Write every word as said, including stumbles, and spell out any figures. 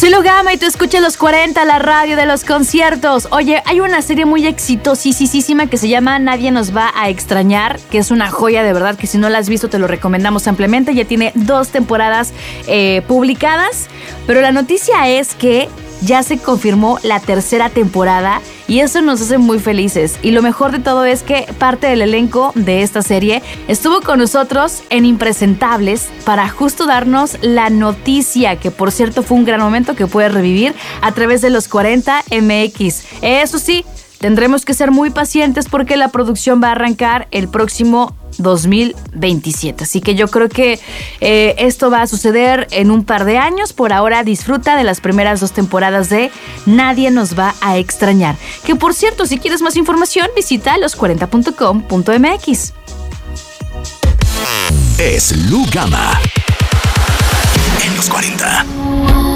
Soy Lugama y tú escuchas Los cuarenta, la radio de los conciertos. Oye, hay una serie muy exitosísima que se llama Nadie nos va a extrañar, que es una joya de verdad, que si no la has visto te lo recomendamos ampliamente. Ya tiene dos temporadas eh, publicadas, pero la noticia es que ya se confirmó la tercera temporada y eso nos hace muy felices. Y lo mejor de todo es que parte del elenco de esta serie estuvo con nosotros en Impresentables para justo darnos la noticia, que por cierto fue un gran momento que puedes revivir a través de Los cuarenta M X. Eso sí, tendremos que ser muy pacientes porque la producción va a arrancar el próximo dos mil veintisiete. Así que yo creo que eh, esto va a suceder en un par de años. Por ahora disfruta de las primeras dos temporadas de Nadie nos va a extrañar. Que por cierto, si quieres más información, visita los cuarenta punto com punto m x. Es Lugama en Los cuarenta.